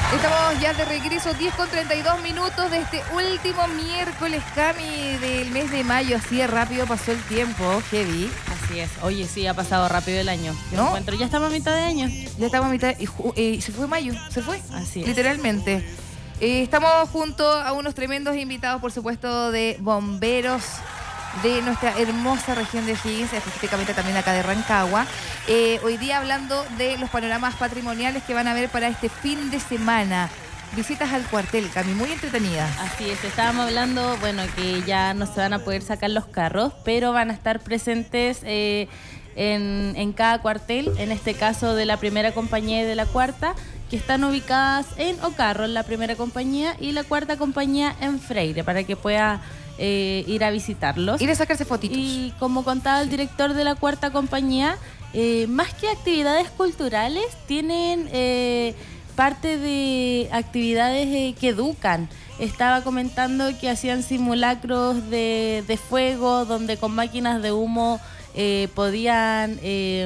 Estamos ya de regreso, 10:32 de este último miércoles, Cami, del mes de mayo. Así de rápido pasó el tiempo, heavy. Así es. Oye, sí, ha pasado rápido el año. Yo ¿No? encuentro, ya estamos a mitad de año. Ya estamos a mitad, y se fue mayo, se fue. Así es. Literalmente. Estamos junto a unos tremendos invitados, por supuesto, de bomberos de nuestra hermosa región de Higgins, específicamente también acá de Rancagua. Hoy día hablando de los panoramas patrimoniales que van a ver para este fin de semana. Visitas al cuartel, Cami, muy entretenida. Así es, estábamos hablando, bueno, que ya no se van a poder sacar los carros, pero van a estar presentes en cada cuartel, en este caso de la primera compañía y de la cuarta, que están ubicadas en Ocarro, en la primera compañía, y la cuarta compañía en Freire, para que pueda ir a visitarlos. Ir a sacarse fotitos. Y como contaba el director de la cuarta compañía, más que actividades culturales, tienen parte de actividades que educan. Estaba comentando que hacían simulacros de fuego, donde con máquinas de humo podían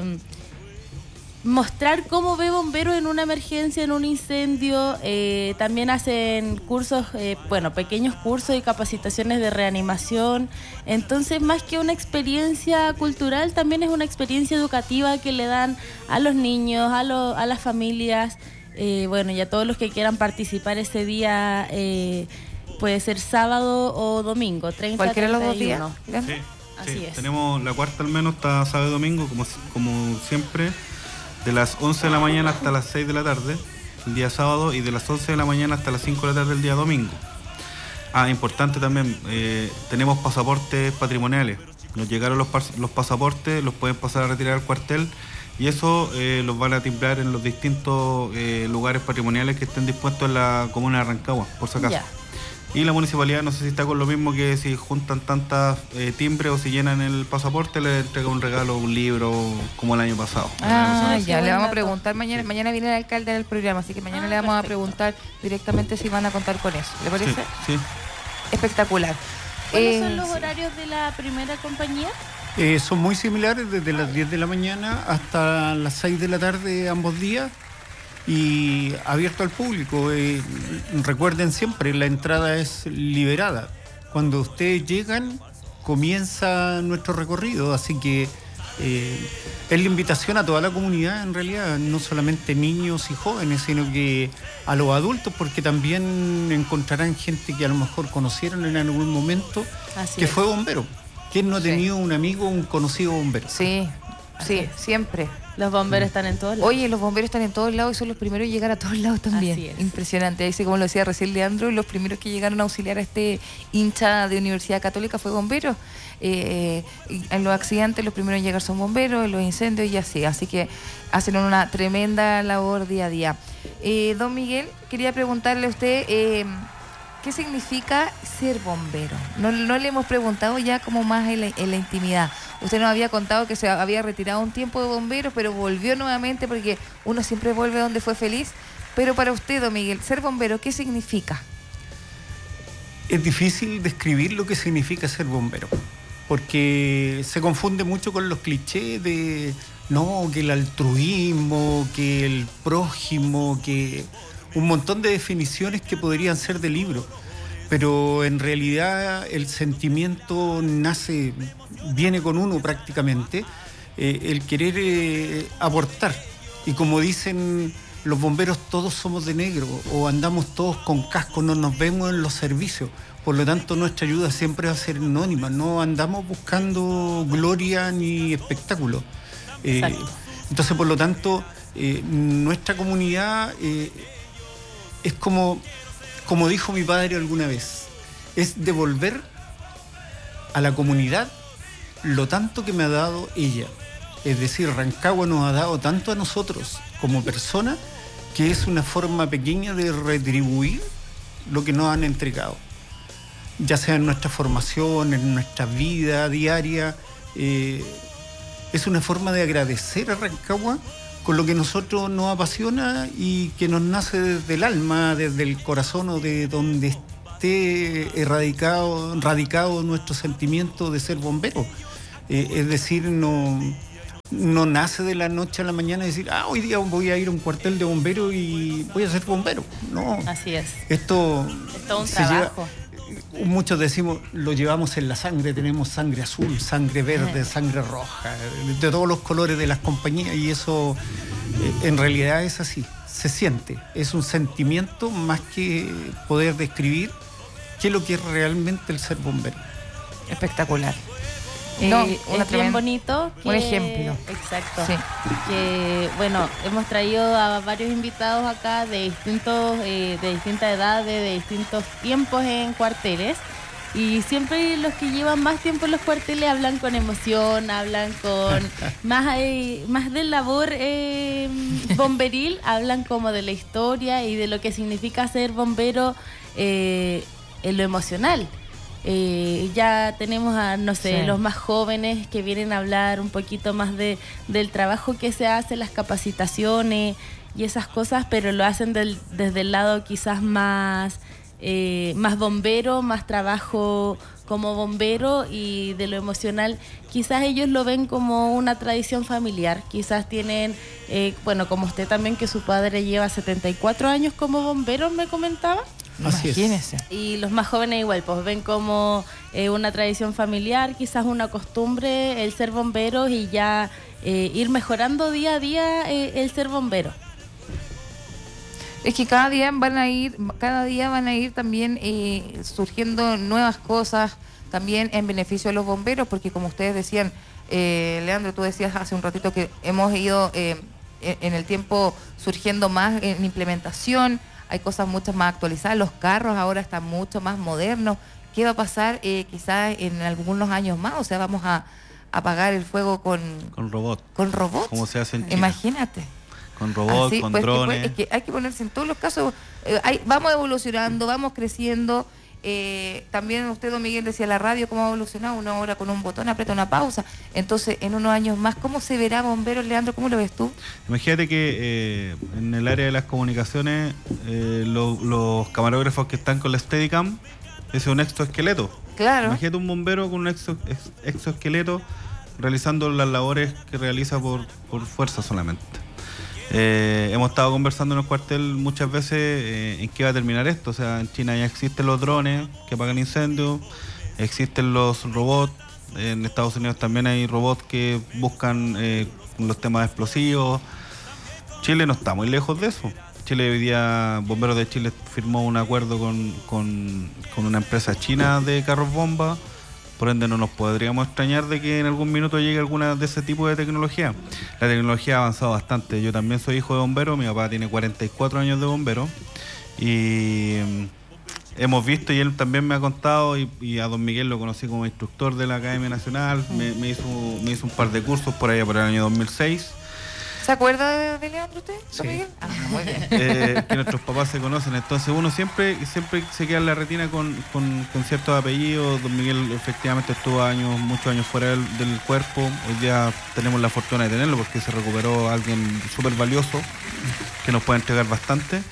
mostrar cómo ve bomberos en una emergencia, en un incendio. También hacen cursos, pequeños cursos y capacitaciones de reanimación. Entonces, más que una experiencia cultural, también es una experiencia educativa que le dan a los niños, a las familias, y a todos los que quieran participar ese día. Puede ser sábado o domingo, 30, cualquiera de los dos 31. días. Sí, Así sí. es. Tenemos la cuarta al menos, está sábado y domingo, como siempre, de las 11 de la mañana hasta las 6 de la tarde, el día sábado, y de las 11 de la mañana hasta las 5 de la tarde el día domingo. Importante también, tenemos pasaportes patrimoniales. Nos llegaron los pasaportes, los pueden pasar a retirar al cuartel, y eso los van a timbrar en los distintos lugares patrimoniales que estén dispuestos en la comuna de Rancagua, por si acaso. Ya. Y la municipalidad, no sé si está con lo mismo, que si juntan tantas timbres o si llenan el pasaporte, le entrega un regalo, un libro, como el año pasado. Ya, le vamos a dato. preguntar mañana. Sí. Mañana viene el alcalde del programa, así que mañana le vamos a preguntar directamente si van a contar con eso. ¿Le parece? Sí, sí. Espectacular. ¿Cuáles son los horarios de la primera compañía? Son muy similares, desde las 10 de la mañana hasta las 6 de la tarde ambos días, y abierto al público. Recuerden siempre, la entrada es liberada. Cuando ustedes llegan, comienza nuestro recorrido, así que es la invitación a toda la comunidad, en realidad, no solamente niños y jóvenes, sino que a los adultos, porque también encontrarán gente que a lo mejor conocieron en algún momento, Así que es. fue bombero. ¿Quién no ha Sí. tenido un amigo, un conocido bombero? Sí, Así sí, es. siempre. Los bomberos están en todos lados. Oye, los bomberos están en todos lados y son los primeros en llegar a todos lados también. Así es. Impresionante. Ahí sí, como lo decía recién Leandro, los primeros que llegaron a auxiliar a este hincha de Universidad Católica fue bombero. Y en los accidentes los primeros en llegar son bomberos, en los incendios y así. Así que hacen una tremenda labor día a día. Don Miguel, quería preguntarle a usted, ¿qué significa ser bombero? No le hemos preguntado ya como más en la intimidad. Usted nos había contado que se había retirado un tiempo de bomberos, pero volvió nuevamente, porque uno siempre vuelve donde fue feliz. Pero para usted, don Miguel, ser bombero, ¿qué significa? Es difícil describir lo que significa ser bombero, porque se confunde mucho con los clichés de que el altruismo, que el prójimo, que un montón de definiciones que podrían ser de libro. Pero en realidad el sentimiento viene con uno prácticamente, el querer aportar. Y como dicen los bomberos, todos somos de negro o andamos todos con casco, no nos vemos en los servicios. Por lo tanto, nuestra ayuda siempre va a ser anónima, no andamos buscando gloria ni espectáculo. Entonces, por lo tanto, nuestra comunidad es como dijo mi padre alguna vez, es devolver a la comunidad lo tanto que me ha dado ella. Es decir, Rancagua nos ha dado tanto a nosotros como personas, que es una forma pequeña de retribuir lo que nos han entregado, ya sea en nuestra formación, en nuestra vida diaria. Es una forma de agradecer a Rancagua con lo que a nosotros nos apasiona y que nos nace desde el alma, desde el corazón, o de donde esté radicado nuestro sentimiento de ser bombero. Es decir, no nace de la noche a la mañana decir, hoy día voy a ir a un cuartel de bomberos y voy a ser bombero. No. Así es. Esto es todo un trabajo. Muchos decimos, lo llevamos en la sangre, tenemos sangre azul, sangre verde, sangre roja, de todos los colores de las compañías, y eso en realidad es así, se siente, es un sentimiento más que poder describir qué es lo que es realmente el ser bombero. Espectacular. Es bien bonito. Un ejemplo. Exacto. Sí. Que, bueno, hemos traído a varios invitados acá de distintas edades, de distintos tiempos en cuarteles. Y siempre los que llevan más tiempo en los cuarteles hablan con emoción, hablan con más de labor bomberil, hablan como de la historia y de lo que significa ser bombero en lo emocional. Ya tenemos a, no sé, los más jóvenes que vienen a hablar un poquito más del trabajo que se hace, las capacitaciones y esas cosas, pero lo hacen desde el lado quizás más bombero, más trabajo como bombero, y de lo emocional quizás ellos lo ven como una tradición familiar. Quizás tienen, bueno, como usted también, que su padre lleva 74 años como bombero, me comentaba. Así Imagínese. Y los más jóvenes igual, pues ven como una tradición familiar, quizás una costumbre el ser bombero, y ya ir mejorando día a día el ser bombero. Es que cada día van a ir también surgiendo nuevas cosas también en beneficio de los bomberos, porque como ustedes decían, Leandro, tú decías hace un ratito que hemos ido en el tiempo surgiendo más en implementación. Hay cosas mucho más actualizadas, los carros ahora están mucho más modernos. ¿Qué va a pasar quizás en algunos años más? O sea, vamos a apagar el fuego con robot. Con robots. Como se hace en China. Imagínate. Con robots, con drones. Es que hay que ponerse en todos los casos. Vamos evolucionando, vamos creciendo. También usted, don Miguel, decía la radio, cómo ha evolucionado. Una hora con un botón aprieta una pausa. Entonces, en unos años más, ¿cómo se verá bomberos, Leandro? ¿Cómo lo ves tú? Imagínate que en el área de las comunicaciones, los camarógrafos que están con la Steadicam, ese es un exoesqueleto. Claro. Imagínate un bombero con un exoesqueleto realizando las labores que realiza por fuerza solamente. Hemos estado conversando en el cuartel muchas veces en qué va a terminar esto. O sea, en China ya existen los drones que apagan incendios, existen los robots, en Estados Unidos también hay robots que buscan los temas explosivos. Chile no está muy lejos de eso. Chile hoy día, Bomberos de Chile firmó un acuerdo con una empresa china de carros bomba. Por ende, no nos podríamos extrañar de que en algún minuto llegue alguna de ese tipo de tecnología. La tecnología ha avanzado bastante. Yo también soy hijo de bombero, mi papá tiene 44 años de bombero. Y hemos visto, y él también me ha contado, y a don Miguel lo conocí como instructor de la Academia Nacional, me hizo un par de cursos por allá por el año 2006. ¿Se acuerda de Leandro usted, don Miguel? Muy bien. Que nuestros papás se conocen, entonces uno siempre se queda en la retina con ciertos apellidos. Don Miguel efectivamente estuvo muchos años fuera del cuerpo. Hoy día tenemos la fortuna de tenerlo porque se recuperó alguien súper valioso que nos puede entregar bastante.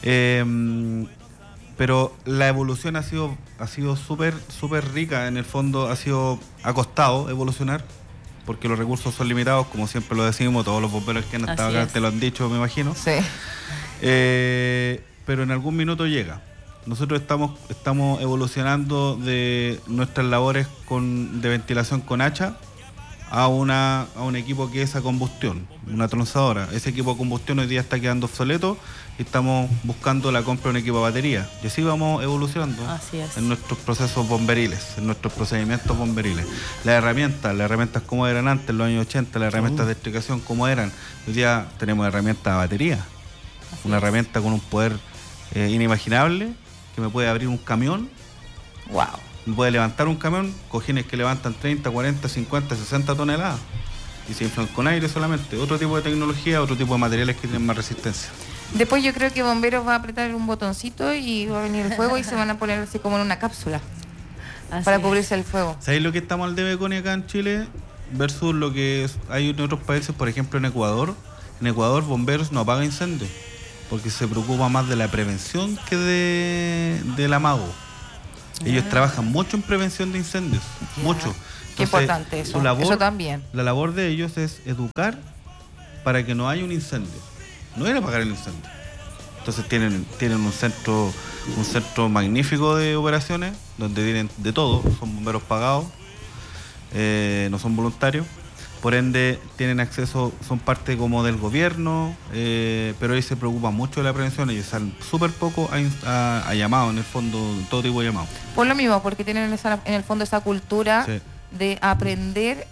Pero la evolución ha sido súper rica. En el fondo ha costado evolucionar, porque los recursos son limitados, como siempre lo decimos, todos los bomberos que han estado acá te lo han dicho, me imagino. Sí. Pero en algún minuto llega. Nosotros estamos evolucionando de nuestras labores de ventilación con hacha a un equipo que es a combustión, una tronzadora. Ese equipo de combustión hoy día está quedando obsoleto y estamos buscando la compra de un equipo de batería. Y así vamos evolucionando en nuestros procesos bomberiles, en nuestros procedimientos bomberiles. Las herramientas como eran antes, en los años 80, las herramientas de extricación como eran. Hoy día tenemos herramientas a batería. Una herramienta con un poder inimaginable, que me puede abrir un camión. ¡Wow! Me puede levantar un camión, cojines que levantan 30, 40, 50, 60 toneladas y se inflan con aire solamente. Otro tipo de tecnología, otro tipo de materiales que tienen más resistencia. Después yo creo que Bomberos va a apretar un botoncito y va a venir el fuego y se van a poner así como en una cápsula para cubrirse el fuego. ¿Sabéis lo que estamos al debe con acá en Chile versus lo que hay en otros países? Por ejemplo, en Ecuador. En Ecuador, Bomberos no apaga incendios porque se preocupa más de la prevención que del amago. Ellos trabajan mucho en prevención de incendios, mucho. Qué importante eso. su labor, eso también. La labor de ellos es educar para que no haya un incendio. No era apagar el incendio. Entonces tienen un centro magnífico de operaciones, donde tienen de todo, son bomberos pagados, no son voluntarios. Por ende, tienen acceso, son parte como del gobierno, pero ellos se preocupan mucho de la prevención. Ellos salen súper poco a llamados, en el fondo, todo tipo de llamados. Por lo mismo, porque tienen en el fondo esa cultura Sí. de aprender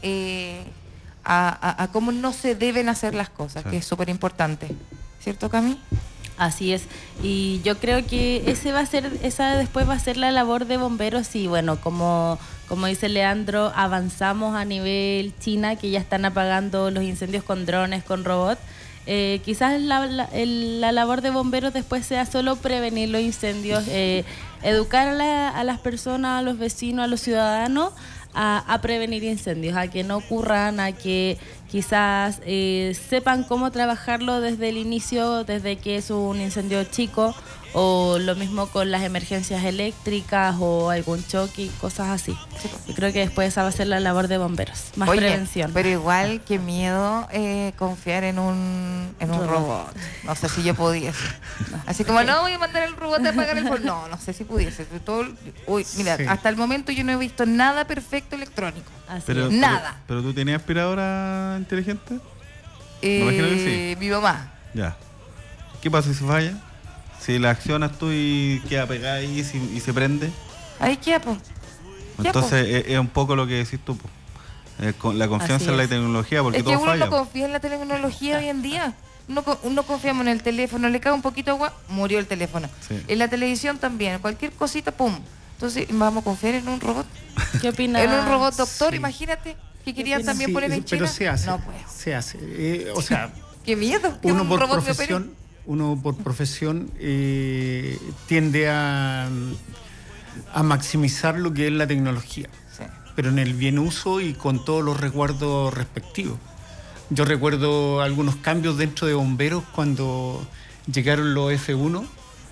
a cómo no se deben hacer las cosas, Sí. que es súper importante. ¿Cierto, Cami? Así es, y yo creo que esa después va a ser la labor de bomberos y bueno, como dice Leandro, avanzamos a nivel China, que ya están apagando los incendios con drones, con robots. Quizás la labor de bomberos después sea solo prevenir los incendios, educar a las personas, a los vecinos, a los ciudadanos a prevenir incendios, a que no ocurran, a que quizás sepan cómo trabajarlo desde el inicio, desde que es un incendio chico, o lo mismo con las emergencias eléctricas o algún choque y cosas así. Yo creo que después esa va a ser la labor de bomberos, más prevención. Pero igual qué miedo confiar en un robot. No sé si yo pudiese. Así como, no voy a mandar el robot a apagar el fuego. No sé si pudiese. Mira, Sí. hasta el momento yo no he visto nada perfecto electrónico. Así Pero, es. Nada. Pero tú tenías aspiradora inteligente. Me imagino que sí. Mi mamá. Ya. ¿Qué pasa si se falla? Si la accionas tú y queda pegada ahí y se prende. Ahí qué, pues. Entonces es un poco lo que decís tú, po. Con la confianza Así en la es. tecnología, porque Es que todo uno falla. no confía en la tecnología hoy en día. No confiamos en el teléfono, le cae un poquito de agua, murió el teléfono. Sí. En la televisión también, cualquier cosita, pum. Entonces, ¿vamos a confiar en un robot? ¿Qué opinas? En un robot doctor, Sí. imagínate, que querían opinas? también Sí, poner en China. pero se hace. No, pues. Se hace. O sea, Qué miedo, que uno un por robot me opere. profesión tiende a maximizar lo que es la tecnología, Sí. pero en el bien uso y con todos los resguardos respectivos. Yo recuerdo algunos cambios dentro de bomberos cuando llegaron los F1,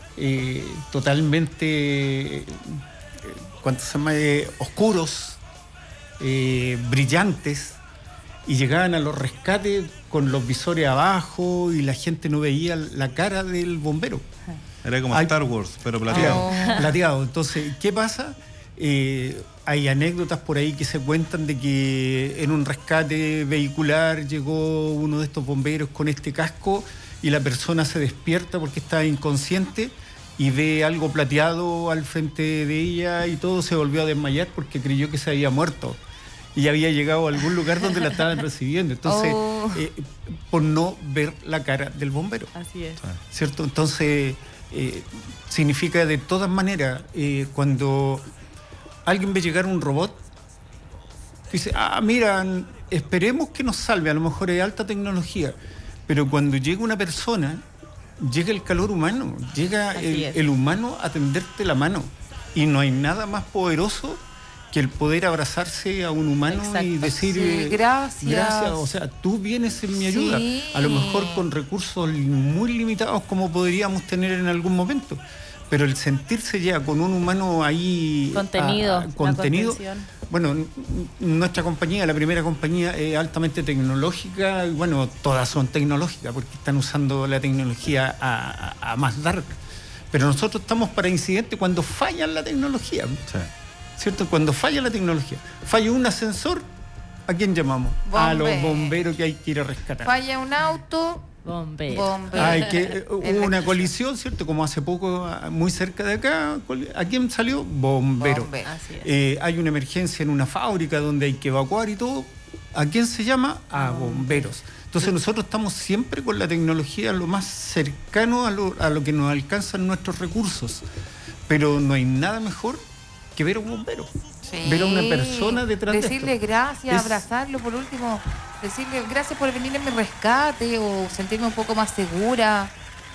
totalmente ¿cuánto se llama? Oscuros, brillantes, y llegaban a los rescates con los visores abajo y la gente no veía la cara del bombero. Era como Hay- Star Wars, pero plateado. Oh. Plateado. Entonces, ¿qué pasa? Hay anécdotas por ahí que se cuentan de que en un rescate vehicular llegó uno de estos bomberos con este casco y la persona se despierta porque está inconsciente y ve algo plateado al frente de ella y todo, se volvió a desmayar porque creyó que se había muerto y había llegado a algún lugar donde la estaban recibiendo. Entonces, Oh. por no ver la cara del bombero. Así es. ¿Cierto? Entonces, significa de todas maneras, cuando alguien ve llegar un robot, dice, mira, esperemos que nos salve, a lo mejor es alta tecnología, pero cuando llega una persona, llega el calor humano, llega Así es. el humano a tenderte la mano, y no hay nada más poderoso que el poder abrazarse a un humano y Exacto. decir Sí, gracias. o sea, tú vienes en mi ayuda, Sí. a lo mejor con recursos muy limitados como podríamos tener en algún momento, pero el sentirse ya con un humano ahí Contenido, la contenido. contención. Bueno, nuestra compañía, la primera compañía, es altamente tecnológica, y bueno, todas son tecnológicas porque están usando la tecnología a más dar, pero nosotros estamos para incidentes cuando falla la tecnología. Sí. ¿Cierto? Cuando falla la tecnología, falla un ascensor, ¿a quién llamamos? A los Bomberos. bomberos que hay que ir a rescatar. Falla un auto, Bombero. bombero. Hay que hubo En la una estación. colisión, ¿cierto? Como hace poco, muy cerca de acá, ¿a quién salió? Bombero. Bombero. Así es. Hay una emergencia en una fábrica donde hay que evacuar y todo. ¿A quién se llama? A bomberos. Entonces nosotros estamos siempre con la tecnología lo más cercano a lo que nos alcanzan nuestros recursos. Pero no hay nada mejor que ver a un bombero. Sí. Ver a una persona detrás de Decirle esto. gracias, Es- abrazarlo por último, decirle gracias por venir en mi rescate o sentirme un poco más segura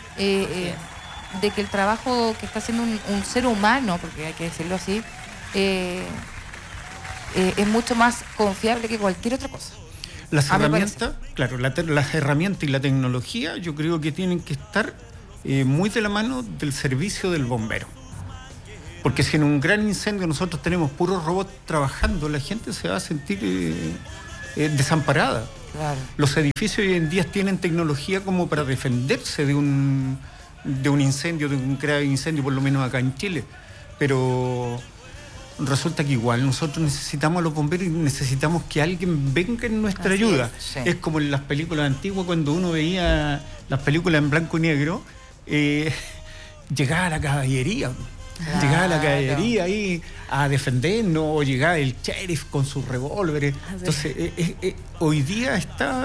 de que el trabajo que está haciendo un ser humano, porque hay que decirlo así, es mucho más confiable que cualquier otra cosa. Las A mí me herramientas, claro, las herramientas y la tecnología yo creo que tienen que estar muy de la mano del servicio del bombero. Porque si en un gran incendio nosotros tenemos puros robots trabajando, la gente se va a sentir desamparada. Claro. Los edificios hoy en día tienen tecnología como para defenderse de un incendio, de un grave incendio, por lo menos acá en Chile. Pero resulta que igual nosotros necesitamos a los bomberos y necesitamos que alguien venga en nuestra ayuda. Sí. Es como en las películas antiguas, cuando uno veía las películas en blanco y negro, llegaba la caballería. Claro. Llegaba la caballería ahí a defendernos, o llegaba el sheriff con sus revólveres. Entonces, hoy día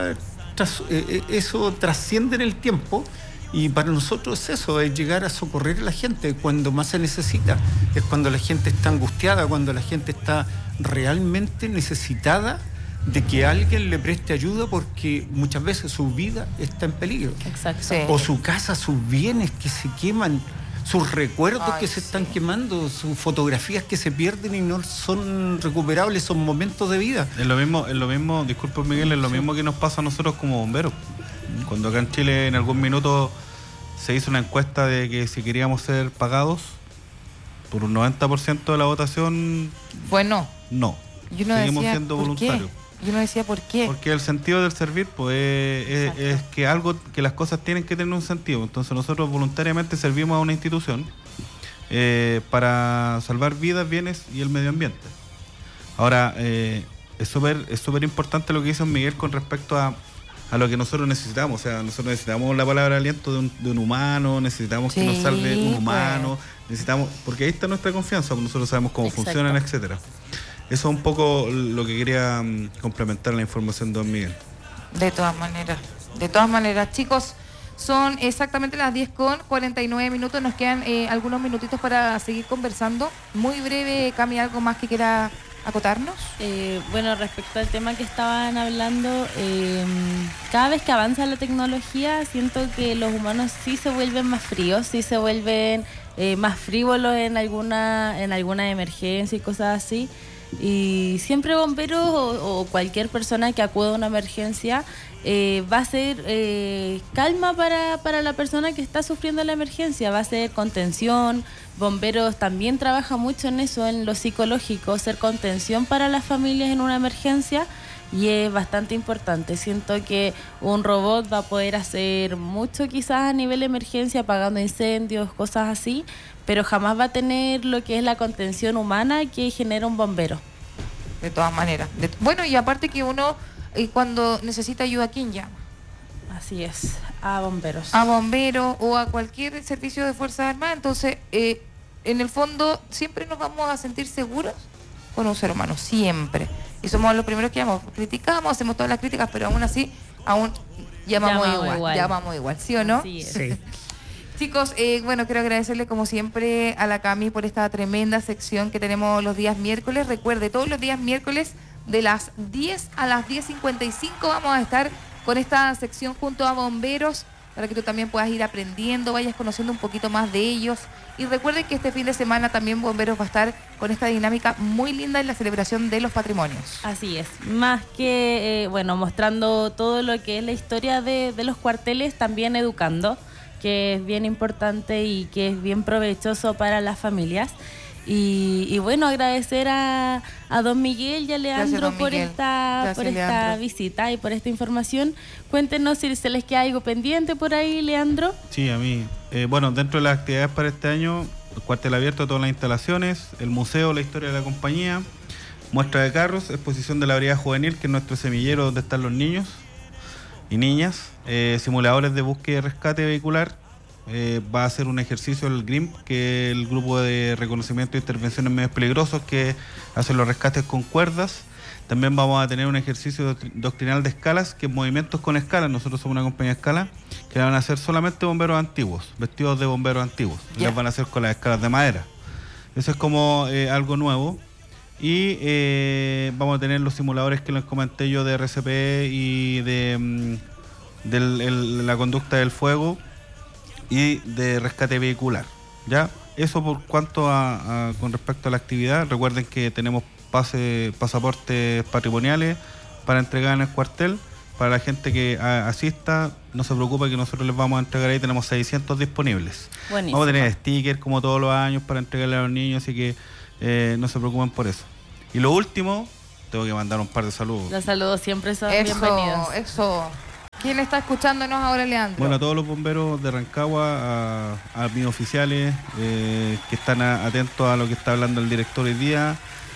eso trasciende en el tiempo, y para nosotros es eso, es llegar a socorrer a la gente cuando más se necesita. Es cuando la gente está angustiada, cuando la gente está realmente necesitada de que alguien le preste ayuda, porque muchas veces su vida está en peligro. Exacto. Sí. O su casa, sus bienes que se queman, sus recuerdos que se sí. están quemando, sus fotografías que se pierden y no son recuperables, son momentos de vida. Es lo mismo, disculpe Miguel, es lo mismo que nos pasa a nosotros como bomberos. Cuando acá en Chile en algún minuto se hizo una encuesta de que si queríamos ser pagados, por un 90% de la votación, Bueno, no. yo no Seguimos decía siendo por voluntarios. qué. Yo no decía por qué. Porque el sentido del servir pues es que las cosas tienen que tener un sentido. Entonces nosotros voluntariamente servimos a una institución para salvar vidas, bienes y el medio ambiente. Ahora, es súper importante lo que dice Miguel con respecto a lo que nosotros necesitamos. O sea, nosotros necesitamos la palabra aliento de un humano, necesitamos que nos salve un humano, necesitamos, porque ahí está nuestra confianza, porque nosotros sabemos cómo funcionan, etcétera. Eso es un poco lo que quería complementar la información de don Miguel. De todas maneras, chicos, son exactamente las 10:49. Nos quedan algunos minutitos para seguir conversando. Muy breve, Cami, ¿algo más que quiera acotarnos? Bueno, respecto al tema que estaban hablando, cada vez que avanza la tecnología, siento que los humanos sí se vuelven más fríos, sí se vuelven más frívolos en alguna emergencia y cosas así. Y siempre bomberos o cualquier persona que acuda a una emergencia va a ser calma para la persona que está sufriendo la emergencia, va a ser contención. Bomberos también trabaja mucho en eso, en lo psicológico, ser contención para las familias en una emergencia, y es bastante importante. Siento que un robot va a poder hacer mucho quizás a nivel de emergencia, apagando incendios, cosas así, pero jamás va a tener lo que es la contención humana que genera un bombero. De todas maneras. Bueno, y aparte que uno cuando necesita ayuda, ¿a quién llama? Así es, a bomberos. A bomberos o a cualquier servicio de Fuerzas Armadas. Entonces, en el fondo, siempre nos vamos a sentir seguros con un ser humano, siempre. Y somos los primeros que llamamos. Criticamos, hacemos todas las críticas, pero aún así, llamamos igual, ¿sí o no? Así es. Sí. Chicos, bueno, quiero agradecerle como siempre a la Cami por esta tremenda sección que tenemos los días miércoles. Recuerde, todos los días miércoles de las 10 a las 10:55 vamos a estar con esta sección junto a bomberos, para que tú también puedas ir aprendiendo, vayas conociendo un poquito más de ellos. Y recuerden que este fin de semana también Bomberos va a estar con esta dinámica muy linda en la celebración de los patrimonios. Así es, más que, mostrando todo lo que es la historia de los cuarteles, también educando, que es bien importante y que es bien provechoso para las familias. Y bueno, agradecer a don Miguel y a Leandro por esta visita y por esta información. Cuéntenos si se les queda algo pendiente por ahí, Leandro. Sí, a mí. Bueno, dentro de las actividades para este año, el cuartel abierto, todas las instalaciones, el museo, la historia de la compañía, muestra de carros, exposición de la brigada juvenil, que es nuestro semillero donde están los niños y niñas, simuladores de búsqueda y rescate vehicular. Va a hacer un ejercicio el GRIMP, que es el grupo de reconocimiento de intervención en medios peligrosos, que hace los rescates con cuerdas. También vamos a tener un ejercicio doctrinal de escalas, que es movimientos con escalas. Nosotros somos una compañía de escala que la van a hacer solamente bomberos antiguos, vestidos de bomberos antiguos. Y las van a hacer con las escalas de madera. Eso es como algo nuevo. Y vamos a tener los simuladores que les comenté yo de RCP y de la conducta del fuego y de rescate vehicular. ¿Ya? Eso por cuanto con respecto a la actividad. Recuerden que tenemos pasaportes patrimoniales para entregar en el cuartel, para la gente que asista, no se preocupe que nosotros les vamos a entregar ahí, tenemos 600 disponibles. Buenísimo. Vamos a tener stickers como todos los años para entregarle a los niños, así que no se preocupen por eso. Y lo último, tengo que mandar un par de saludos. Los saludos siempre son bienvenidos. Eso. ¿Quién está escuchándonos ahora, Leandro? Bueno, a todos los bomberos de Rancagua, a mis oficiales que están atentos a lo que está hablando el director hoy día,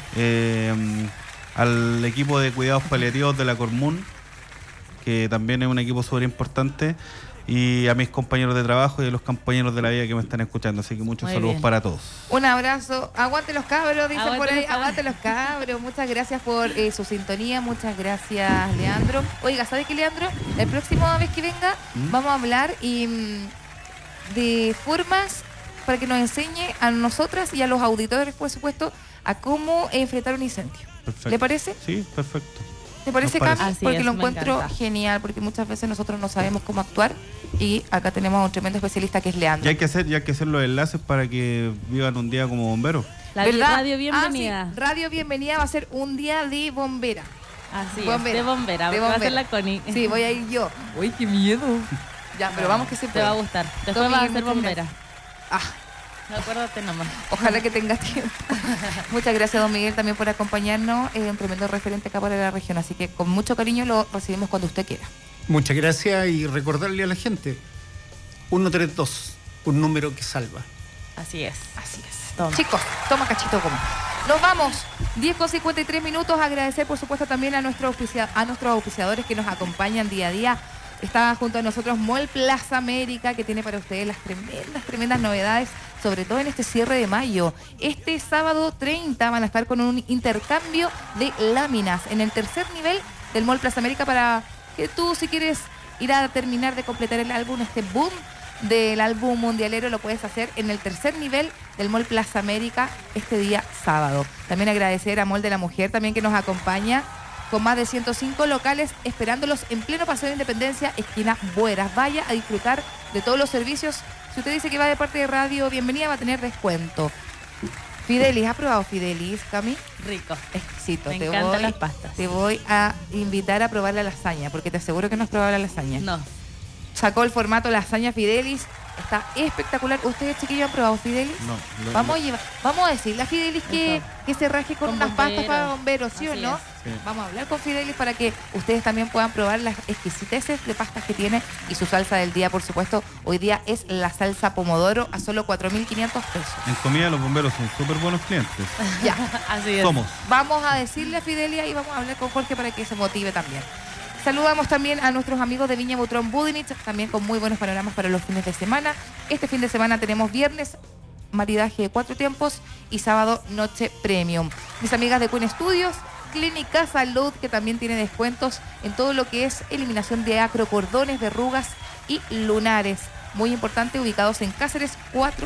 al equipo de cuidados paliativos de la Cormun, que también es un equipo súper importante, y a mis compañeros de trabajo y a los compañeros de la vida que me están escuchando. Así que muchos saludos para todos. Un abrazo. Aguante los cabros, dicen Aguante por ahí. los cabros. Aguante los cabros. Muchas gracias por su sintonía. Muchas gracias, Leandro. Oiga, ¿sabe qué, Leandro? La próxima vez que venga vamos a hablar de formas para que nos enseñe a nosotras y a los auditores, por supuesto, a cómo enfrentar un incendio. Perfecto. ¿Le parece? Sí, perfecto. ¿Te parece, Nos parece. Cami? Así Porque es, lo me encuentro encanta. genial, porque muchas veces nosotros no sabemos cómo actuar y acá tenemos a un tremendo especialista que es Leandro. Y hay que hacer los enlaces para que vivan un día como bomberos. La ¿Verdad? radio bienvenida. Sí. Radio Bienvenida va a ser un día de bombera. Así Bombera. es, de bombera. De Va a bombera. ser la Connie. Sí, voy a ir yo. Uy, qué miedo. Ya, pero vamos que se Te puede. va a gustar. Después Tommy, vas a ser muchas bombera. Ah, Acuérdate nomás. ojalá que tengas tiempo. Muchas gracias, don Miguel, también por acompañarnos. Es un tremendo referente acá para la región, así que con mucho cariño lo recibimos cuando usted quiera. Muchas gracias y recordarle a la gente, 132, un número que salva. Así es. Así es. Toma. Chicos, toma cachito como. Nos vamos. 10:53. Agradecer, por supuesto, también a nuestros auspiciadores que nos acompañan día a día. Está junto a nosotros Mall Plaza América, que tiene para ustedes las tremendas novedades, sobre todo en este cierre de mayo. Este sábado 30 van a estar con un intercambio de láminas en el tercer nivel del Mall Plaza América para que tú, si quieres ir a terminar de completar el álbum, este boom del álbum mundialero, lo puedes hacer en el tercer nivel del Mall Plaza América este día sábado. También agradecer a Mall de la Mujer también que nos acompaña con más de 105 locales esperándolos en pleno Paseo de Independencia, esquina Bueras. Vaya a disfrutar de todos los servicios. Si usted dice que va de parte de Radio Bienvenida, va a tener descuento. Fidelis, ¿has probado Fidelis, Cami? Rico. Exquisito. Me encantan las pastas. Te voy a invitar a probar la lasaña, porque te aseguro que no has probado la lasaña. No. Sacó el formato lasaña Fidelis. Está espectacular. ¿Ustedes, chiquillos, han probado Fidelis? No, Vamos a decirle a Fidelis que se raje con unas pastas bomberos. para bomberos, ¿sí o Así no? es. Sí. Vamos a hablar con Fidelis para que ustedes también puedan probar las exquisiteces de pastas que tiene y su salsa del día, por supuesto. Hoy día es la salsa pomodoro a solo 4.500 pesos. En comida los bomberos son súper buenos clientes. Ya. Así es. Somos. Vamos a decirle a Fidelia y vamos a hablar con Jorge para que se motive también. Saludamos también a nuestros amigos de Viña Butrón Budinich, también con muy buenos panoramas para los fines de semana. Este fin de semana tenemos viernes, maridaje de 4 tiempos y sábado, noche premium. Mis amigas de Queen Studios, Clínica Salud, que también tiene descuentos en todo lo que es eliminación de acrocordones, verrugas y lunares. Muy importante, ubicados en Cáceres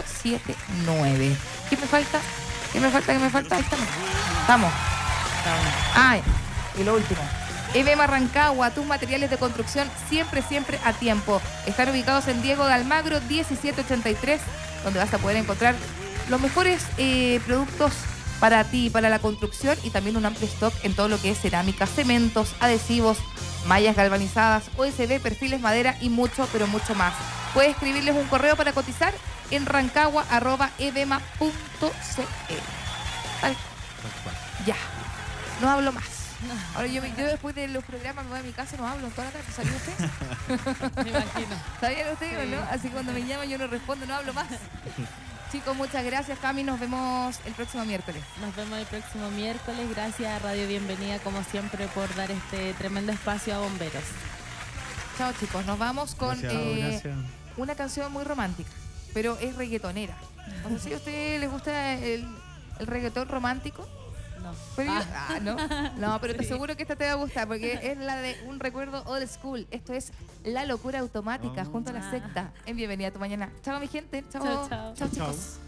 479. ¿Qué me falta? ¿Qué me falta? Ahí estamos. Vamos. Ay, y lo último. EBEMA Rancagua, tus materiales de construcción siempre a tiempo. Están ubicados en Diego de Almagro 1783, donde vas a poder encontrar los mejores productos para ti, para la construcción, y también un amplio stock en todo lo que es cerámica, cementos, adhesivos, mallas galvanizadas, OSB, perfiles, madera y mucho, pero mucho más. Puedes escribirles un correo para cotizar en rancagua@ebema.cl. Ya, no hablo más. Ahora yo después de los programas me voy a mi casa y no hablo toda la tarde. ¿Sabía usted? Me imagino. ¿Sabían ustedes o no? Así que cuando me llaman yo no respondo, no hablo más. Chicos, muchas gracias, Cami. Nos vemos el próximo miércoles. Nos vemos el próximo miércoles. Gracias a Radio Bienvenida, como siempre, por dar este tremendo espacio a bomberos. Chao, chicos. Nos vamos con Gracias. una canción muy romántica, pero es reggaetonera. No sé si a ustedes les gusta el reggaetón romántico. No. Pero no, pero te aseguro que esta te va a gustar porque es la de un recuerdo old school. Esto es La Locura Automática junto a La Secta en Bienvenida a tu Mañana. Chao, mi gente. Chao, Chao. chao, chicos.